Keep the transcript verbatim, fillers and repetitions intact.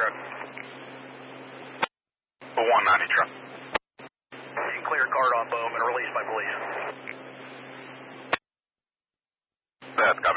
truck. The one ninety truck. Clear card on boom and released by police. That's copy.